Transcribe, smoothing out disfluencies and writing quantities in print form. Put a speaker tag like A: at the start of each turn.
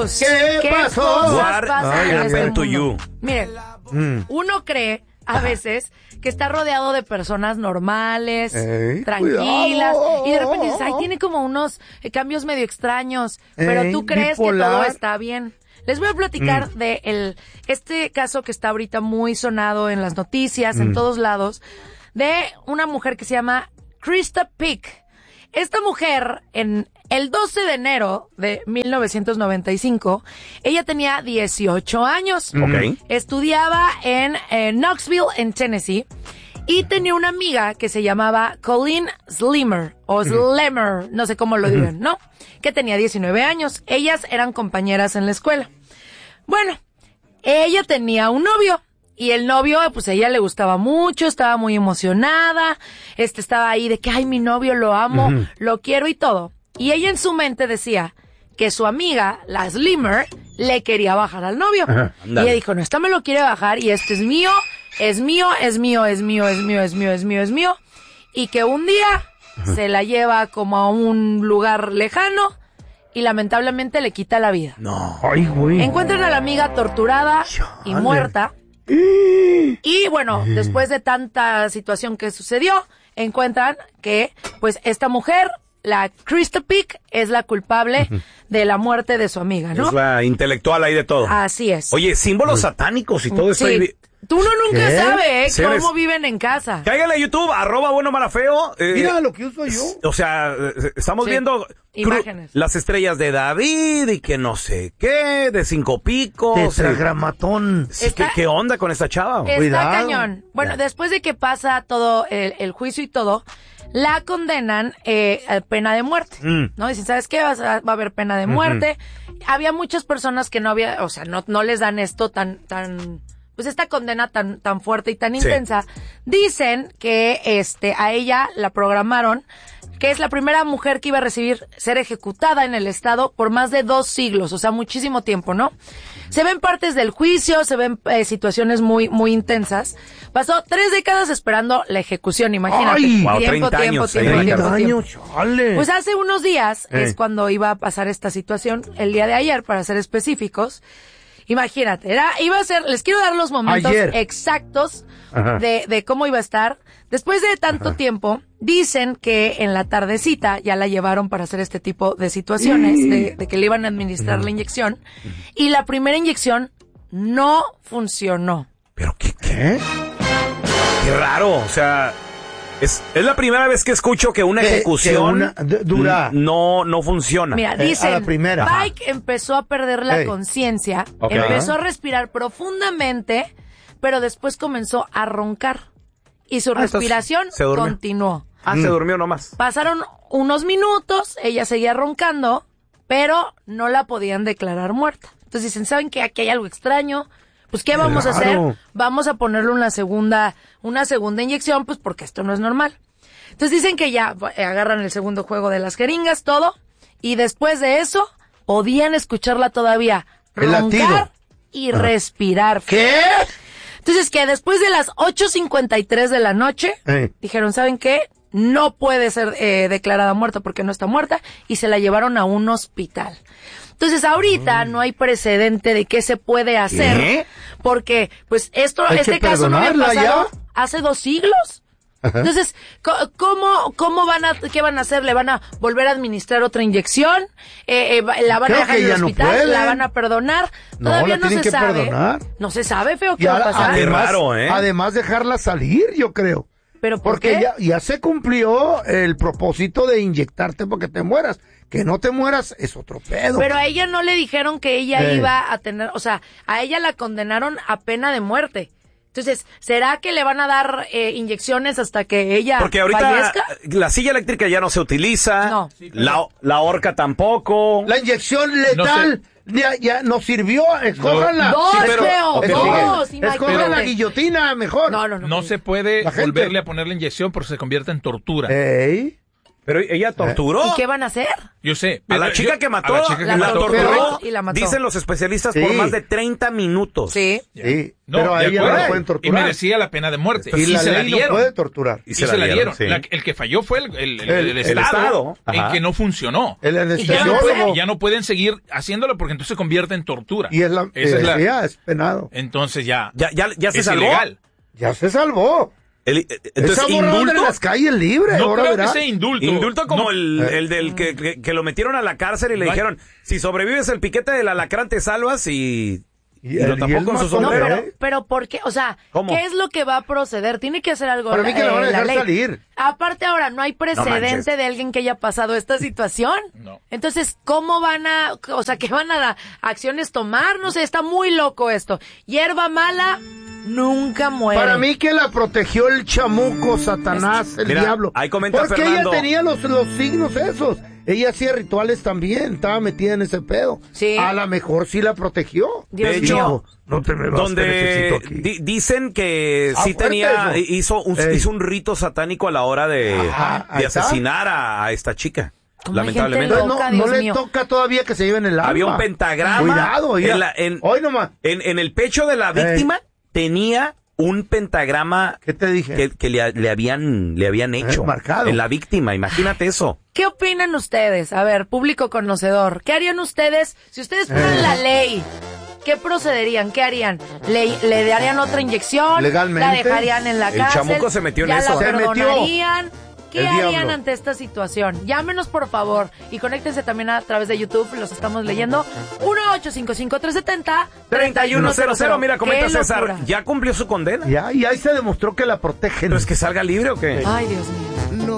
A: Chavos,
B: ¿Qué pasó?
A: cosas pasan en este
C: happened to
A: mundo?
C: you?
A: Miren, uno cree a veces que está rodeado de personas normales, tranquilas,
B: cuidado.
A: y de repente dices, ay, tiene como unos cambios medio extraños, pero tú crees
B: bipolar.
A: que todo está bien. Les voy a platicar de este caso que está ahorita muy sonado en las noticias, en todos lados, de una mujer que se llama Krista Pick. Esta mujer, en el 12 de enero de 1995, ella tenía 18 años.
C: Ok.
A: Estudiaba en Knoxville, en Tennessee, y tenía una amiga que se llamaba Colleen Slimer, o Slemmer, no sé cómo lo digan, ¿no? Que tenía 19 años. Ellas eran compañeras en la escuela. Bueno, ella tenía un novio. Y el novio, pues a ella le gustaba mucho, estaba muy emocionada, estaba ahí de que, ay, mi novio lo amo, lo quiero y todo. Y ella en su mente decía que su amiga, la Slimmer, le quería bajar al novio. Y ella dijo, no, esta me lo quiere bajar y este es mío, es mío, es mío, es mío, es mío, es mío, es mío, es mío. Y que un día se la lleva como a un lugar lejano y lamentablemente le quita la vida.
C: No.
B: Ay, güey.
A: Encuentran a la amiga torturada y muerta. Y bueno, después de tanta situación que sucedió, encuentran que pues esta mujer, la Krista Pick, es la culpable de la muerte de su amiga, ¿no?
C: Es la intelectual ahí de todo.
A: Así es.
C: Oye, símbolos satánicos y todo eso.
A: Sí.
C: ahí.
A: Uno nunca
B: ¿Qué?
A: sabe
C: Seres-
A: cómo viven en casa.
C: Cáigale a YouTube, @buenomalafeo.
B: Mira lo que uso yo.
C: O sea, estamos
A: Sí.
C: viendo
A: Imágenes.
C: las estrellas de David y que no sé qué, de 5 picos.
B: Tetragramatón.
C: Sí,
A: Está-
C: ¿qué onda con esta chava?
A: Está
B: Cuidado.
A: cañón. Bueno, después de que pasa todo el juicio y todo, la condenan a pena de muerte, ¿no? Dicen, ¿sabes qué? Va a haber pena de muerte. Había muchas personas que no había, o sea, no les dan esto tan, pues esta condena tan fuerte y tan
C: Sí.
A: intensa. Dicen que a ella la programaron, que es la primera mujer que iba a ser ejecutada en el estado por más de 2 siglos, o sea, muchísimo tiempo, ¿no? Se ven partes del juicio, se ven situaciones muy, muy intensas. Pasó 3 décadas esperando la ejecución, imagínate.
B: ¡Ay!
C: Wow, 30 años ahí en la
A: tiempo.
B: años, chale.
A: Pues hace unos días es cuando iba a pasar esta situación, el día de ayer, para ser específicos. Imagínate, iba a ser, les quiero dar los momentos
B: Ayer.
A: exactos de cómo iba a estar. Después de tanto tiempo, dicen que en la tardecita ya la llevaron para hacer este tipo de situaciones, de que le iban a administrar la inyección, y la primera inyección no funcionó.
C: Pero qué raro, o sea, es la primera vez que escucho que una ejecución
B: dura.
C: no funciona.
A: Mira,
B: a
A: dicen,
B: la primera.
A: Pike empezó a perder la
B: Ey.
A: conciencia,
C: Ok.
A: empezó a respirar profundamente, pero después comenzó a roncar. Y su
C: entonces,
A: respiración
C: se durmió.
A: continuó.
C: Se durmió nomás.
A: Pasaron unos minutos, ella seguía roncando, pero no la podían declarar muerta. Entonces dicen, ¿saben qué? Aquí hay algo extraño. Pues, ¿qué vamos a hacer?
B: Claro.
A: Vamos a ponerle una segunda inyección, pues porque esto no es normal. Entonces dicen que ya agarran el segundo juego de las jeringas, todo, y después de eso podían escucharla todavía
B: El latido.
A: roncar y respirar.
B: ¿Qué?
A: Entonces que después de las 8:53 de la noche, dijeron, ¿saben qué? No puede ser declarada muerta porque no está muerta, y se la llevaron a un hospital. Entonces ahorita no hay precedente de qué se puede hacer,
B: ¿Qué?
A: porque pues
B: Hay
A: este
B: que
A: caso no había
B: perdonarla
A: pasado
B: ya.
A: hace 2 siglos. Entonces, ¿cómo qué van a hacer? ¿Le van a volver a administrar otra inyección? ¿La van
B: Creo
A: a dejar
B: que
A: en el
B: ya no
A: hospital?
B: pueden.
A: ¿La van a perdonar?
B: No,
A: Todavía
B: la
A: no
B: tienen
A: se
B: que
A: sabe.
B: perdonar.
A: No se sabe, feo, qué
B: Y
A: va a pasar.
C: Qué raro, ¿eh?
B: Además dejarla salir, yo creo.
A: ¿Pero por
B: Porque
A: qué?
B: ya se cumplió el propósito de inyectarte porque te mueras. Que no te mueras es otro pedo.
A: Pero a ella no le dijeron que ella
B: Eh.
A: iba a tener, o sea, a ella la condenaron a pena de muerte. Entonces, ¿será que le van a dar inyecciones hasta que ella
C: Porque ahorita
A: fallezca?
C: la silla eléctrica ya no se utiliza.
A: No.
C: La horca tampoco.
B: La inyección letal ya no sirvió. Escójanla.
A: Dos,
B: Sí,
A: feo,
C: ok,
A: dos,
B: Escojan
A: imagínate.
B: la guillotina mejor.
A: No.
D: No se puede
B: La gente.
D: volverle a poner la inyección porque se convierte en tortura.
B: Ey.
C: Pero ella torturó.
A: ¿Y qué van a hacer?
D: Yo sé.
C: A la chica que mató,
A: la
C: torturó,
A: y la mató.
C: dicen los especialistas, por más de 30 minutos.
A: Sí.
B: Sí,
D: No,
B: pero a
D: de
B: ella no
D: acuerdo.
B: la pueden
D: Y
B: torturar.
D: merecía la pena de muerte.
B: Y la
D: se la
B: ley no
D: dieron.
B: puede torturar.
D: Y se la dieron.
C: sí.
D: El que falló fue el
B: El
D: Estado,
C: Ajá.
D: en que no funcionó.
B: El
A: Y
B: anestesiólogo.
D: Ya no pueden seguir haciéndolo porque entonces se convierte en tortura.
B: Y es la,
D: Esa
B: es penado.
D: Entonces ya
C: Ya se
D: es
C: salvó.
D: ilegal.
B: Ya se salvó.
C: Entonces,
B: Esa morra anda en
C: indulto.
B: las calles libre.
D: No
B: ahora
D: creo
B: verás.
D: que sea indulto.
C: Indulto como
D: No,
C: el del que lo metieron a la cárcel y le
D: No hay-
C: dijeron, si sobrevives el piquete del alacrán te salvas y lo tapó con su
A: No,
C: sombrero.
A: pero ¿por qué? O sea,
C: ¿Cómo?
A: ¿qué es lo que va a proceder? Tiene que hacer algo
B: Para mí que la van a dejar
A: ley.
B: salir.
A: Aparte ahora, no hay precedente
C: manches.
A: de alguien que haya pasado esta situación.
D: No.
A: Entonces, ¿cómo van a, o sea, qué van a acciones tomar? No sé, está muy loco esto. Hierba mala nunca muere.
B: Para mí que la protegió el chamuco, Satanás, el
C: Mira,
B: diablo.
C: ahí comenta
B: Porque
C: Fernando.
B: ella tenía los signos esos. Ella hacía rituales también, estaba metida en ese pedo.
A: Sí.
B: A lo mejor sí la protegió.
A: Dios
C: De
A: mío.
C: hecho,
B: No te me vas, te
C: donde
B: necesito aquí.
C: dicen que sí
B: fuerte
C: tenía,
B: eso.
C: hizo un rito satánico a la hora de
B: ahí está.
C: asesinar a esta chica.
A: Como hay
C: Lamentablemente.
A: gente
B: Entonces,
A: loca,
B: no
A: Dios
B: le
A: mío.
B: toca todavía que se lleven el alma.
C: Había un pentagrama.
B: Cuidado, mira. Hoy nomás.
C: En el pecho de la víctima tenía un pentagrama
B: ¿Qué te dije?
C: que le habían hecho.
B: marcado.
C: En la víctima, imagínate eso.
A: ¿Qué opinan ustedes? A ver, público conocedor, ¿qué harían ustedes si ustedes fueran la ley? ¿Qué procederían? ¿Qué harían? ¿Le darían otra inyección?
B: Legalmente.
A: ¿La dejarían en la
C: El
A: cárcel?
C: chamuco se metió en
A: ¿Ya
C: eso.
A: la
B: Se metió.
A: perdonarían? ¿Qué
B: El
A: harían
B: diablo.
A: ante esta situación? Llámenos, por favor, y conéctense también a través de YouTube, los estamos leyendo. 1-855-370-3100.
C: Mira, comenta
A: ¡Qué
C: César,
A: locura!
C: ¿ya cumplió su condena?
B: Ya, y ahí se demostró que la protegen.
C: ¿Pero es que salga libre o qué?
A: Ay, Dios mío.